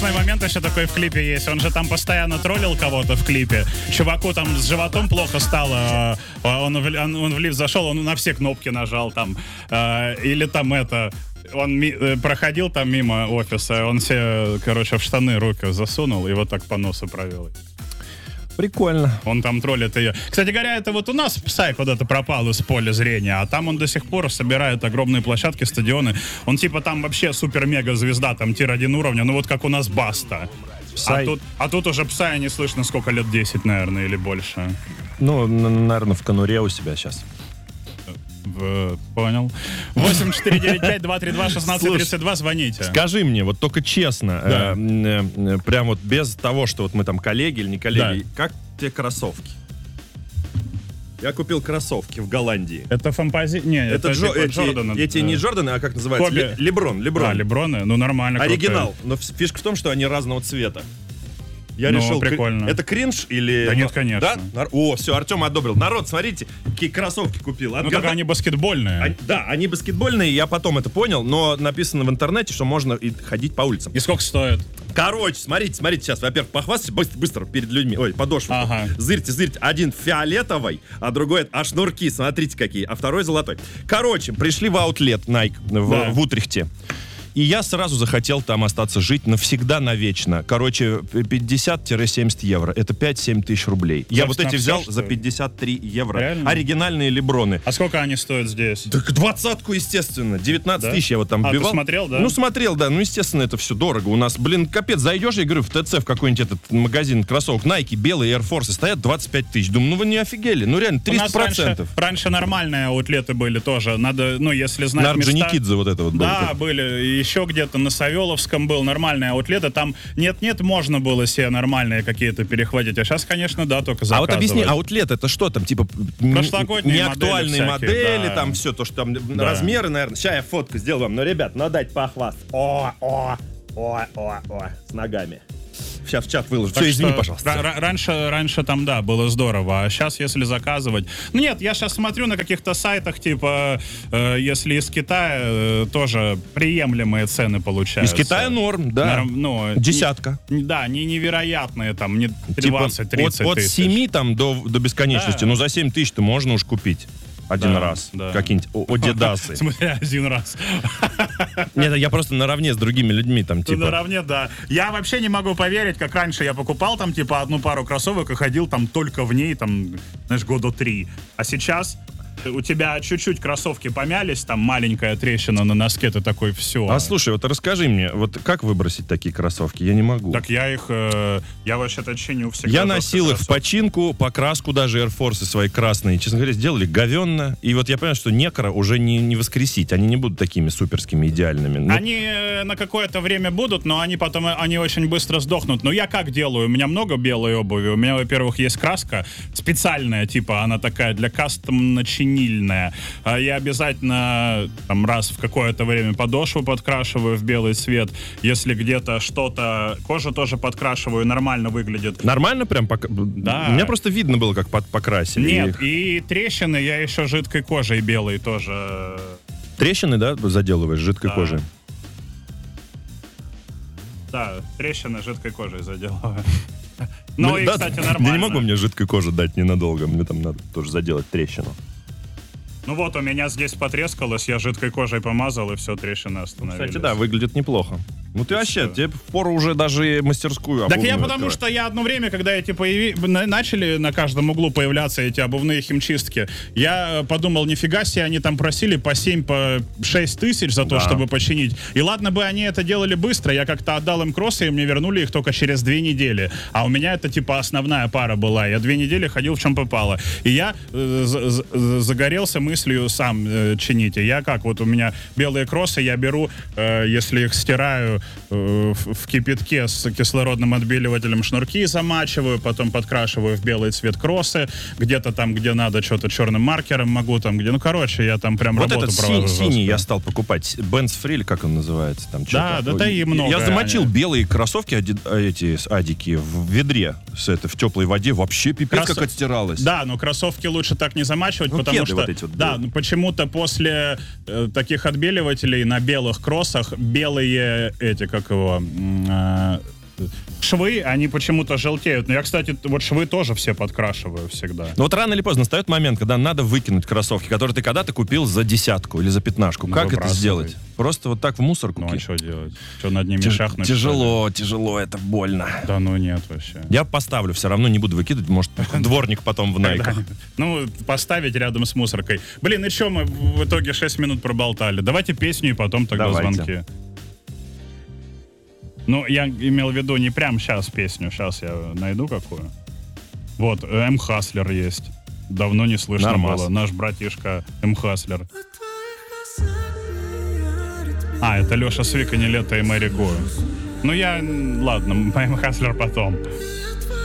момент еще такой в клипе есть. Он же там постоянно троллил кого-то в клипе. Чуваку там с животом плохо стало. Он в лифт зашел, он на все кнопки нажал там. Или там он проходил там мимо офиса, он себе, короче, в штаны руки засунул и вот так по носу провел. Прикольно. Он там троллит ее. Кстати говоря, это вот у нас Псай куда-то пропал из поля зрения, а там он до сих пор собирает огромные площадки, стадионы. Он типа там вообще супер-мега-звезда, там тир-1 уровня, ну вот как у нас Баста. А тут уже Псая не слышно сколько лет, 10, наверное, или больше. Ну, наверное, в конуре у себя сейчас. Понял. 8495-232-1632, звоните. Скажи мне, вот только честно, Да. Прям вот без того, что вот мы там коллеги или не коллеги, Да. как тебе кроссовки? Я купил кроссовки в Голландии. Это фампази... Не, это типа Джорданы. Эти не Джорданы, а как называется? Коби. Леброн. А, Леброны? Ну, нормально. Оригинал. Но фишка в том, что они разного цвета. Я Ну, решил, прикольно. это кринж или... Да нет, конечно. Да? О, все, Артем одобрил. Народ, смотрите, какие кроссовки купил. Ну, так они баскетбольные. Да, они баскетбольные, я потом это понял, но написано в интернете, что можно и ходить по улицам. И сколько стоит? Короче, смотрите сейчас. Во-первых, похвастайтесь быстро перед людьми. Ой, подошву. Ага. Зырьте. Один фиолетовый, а другой, шнурки, смотрите какие, а второй золотой. Короче, пришли в аутлет Nike в Утрехте. И я сразу захотел там остаться жить навсегда, навечно. Короче, 50-70 евро. Это 5-7 тысяч рублей. Я вот эти взял за 53 евро. Реально? Оригинальные леброны. А сколько они стоят здесь? Так 20-ку, естественно. 19 тысяч я вот там вбивал. Ты смотрел, да? Ну, смотрел, да. Ну, естественно, это все дорого. У нас, капец, зайдешь, я говорю, в ТЦ, в какой-нибудь этот магазин кроссовок Nike, белые Air Force стоят 25 тысяч. Думаю, ну вы не офигели. Ну, реально, 300%. У нас раньше нормальные аутлеты были тоже. Надо, ну, если знать на места... Орджоникидзе вот это вот было. Да, были. Еще где-то на Савеловском был нормальные аутлеты. Там нет, можно было себе нормальные какие-то перехватить. А сейчас, конечно, да, только заказывать. А вот объясни, аутлет это что там? Типа прошлогодние неактуальные модели, да. там все то, что там размеры, наверное. Сейчас я фотку сделаю вам. Но, ребят, надо дать похваст. О, с ногами. Сейчас в чат выложу. Все, извини, пожалуйста. Раньше там, да, было здорово. А сейчас, если заказывать... Ну, нет, я сейчас смотрю на каких-то сайтах, типа, если из Китая, тоже приемлемые цены получаются. Из Китая норм, да. Десятка. Да, не невероятные, там, не 20-30 типа, тысяч. От 7 там до бесконечности. Да. Ну, за 7 тысяч-то можно уж купить. Один раз. Да. Какие-нибудь Одидасы. Смотря один раз. Нет, я просто наравне с другими людьми там, типа. Наравне, да. Я вообще не могу поверить, как раньше я покупал там, типа, одну пару кроссовок и ходил там только в ней, там, знаешь, года 3. А сейчас у тебя чуть-чуть кроссовки помялись, там маленькая трещина на носке, ты такой, все. А слушай, вот расскажи мне, вот как выбросить такие кроссовки? Я не могу. Так я вообще-то чиню всегда. Я носил их в починку, покраску даже Air Force свои красные. Честно говоря, сделали говенно. И вот я понимаю, что некро уже не воскресить. Они не будут такими суперскими, идеальными. Ну, они на какое-то время будут, но они потом очень быстро сдохнут. Но я как делаю? У меня много белой обуви. У меня, во-первых, есть краска специальная, типа она такая для кастом-начинильная. Я обязательно там раз в какое-то время подошву подкрашиваю в белый цвет. Если где-то что-то... Кожу тоже подкрашиваю, нормально выглядит. Нормально прям? Да. У меня просто видно было, как покрасили. Нет, и трещины я еще жидкой кожей белой тоже... Трещины, да, заделываешь жидкой кожей? Да, трещины жидкой кожей заделываю. Ну и, кстати, нормально. Я не могу мне жидкой кожи дать ненадолго. Мне там надо тоже заделать трещину. Ну вот, у меня здесь потрескалось, я жидкой кожей помазал, и все, трещины остановились. Кстати, да, выглядит неплохо. Ну ты вообще, тебе впору уже даже мастерскую Так обувную я потому открывать. что я одно время, когда эти начали на каждом углу появляться эти обувные химчистки, я подумал, нифига себе, они там просили по 7, по 6 тысяч за то, чтобы починить. И ладно бы они это делали быстро, я как-то отдал им кроссы, и мне вернули их только через 2 недели. А у меня это типа основная пара была. Я 2 недели ходил в чем попало. И я загорелся мыслью сам чинить. И я как, вот у меня белые кроссы, я беру, если их стираю, в кипятке с кислородным отбеливателем шнурки замачиваю, потом подкрашиваю в белый цвет кроссы, где-то там, где надо, что-то черным маркером могу там, где, ну, короче, я там прям вот работу этот провожу. синий я стал покупать, Benz Free, как он называется? Там, да, и много. Я замочил белые кроссовки, эти адики, в ведре, в теплой воде, вообще пипец как отстиралось. Да, но кроссовки лучше так не замачивать, потому что, вот эти вот да, ну, почему-то после таких отбеливателей на белых кроссах белые эти, как его... швы, они почему-то желтеют. Но я, кстати, вот швы тоже все подкрашиваю всегда. Но вот рано или поздно настает момент, когда надо выкинуть кроссовки, которые ты когда-то купил за 10 или за 15. Как это сделать? Просто вот так в мусорку? Ну, а что делать? Что, над ними шахнуть? Тяжело, это больно. Да ну нет вообще. Я поставлю, все равно не буду выкидывать, может, дворник потом в найках. Ну, поставить рядом с мусоркой. Блин, и что мы в итоге 6 минут проболтали? Давайте песню и потом тогда звонки. Ну, я имел в виду не прям сейчас песню, сейчас я найду какую. Вот, М. Хаслер есть. Давно не слышно было. Наш братишка М. Хаслер. А, это Леша Свика, Нилетто и Мэри Го. Ну, ладно, М. Хаслер потом.